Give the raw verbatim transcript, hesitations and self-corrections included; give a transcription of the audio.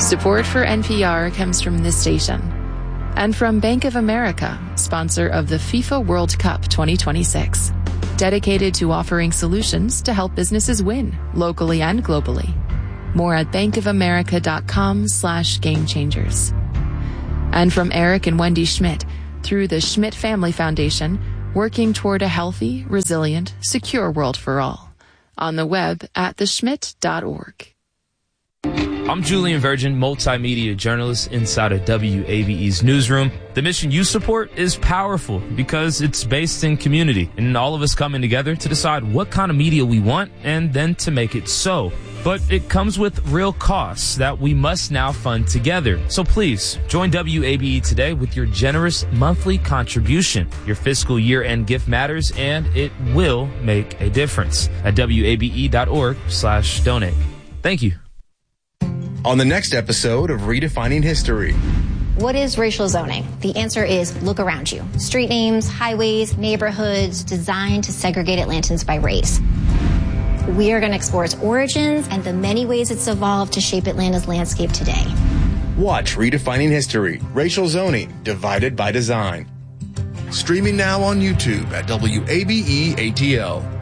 Support for N P R comes from this station and from Bank of America, sponsor of the FIFA World Cup twenty twenty-six. Dedicated to offering solutions to help businesses win locally and globally. More at bankofamerica.com slash game changers. And from Eric and Wendy Schmidt through the Schmidt Family Foundation, working toward a healthy, resilient, secure world for all. On the web at the schmidt dot org. I'm Julian Virgin, multimedia journalist inside of W A B E's newsroom. The mission you support is powerful because it's based in community and all of us coming together to decide what kind of media we want and then to make it so. But it comes with real costs that we must now fund together. So please join W A B E today with your generous monthly contribution. Your fiscal year-end gift matters and it will make a difference at W A B E dot org slash donate. Thank you. On the next episode of Redefining History. What is racial zoning? The answer is look around you. Street names, highways, neighborhoods designed to segregate Atlantans by race. We are going to explore its origins and the many ways it's evolved to shape Atlanta's landscape today. Watch Redefining History, Racial Zoning, Divided by Design. Streaming now on YouTube at W A B E A T L.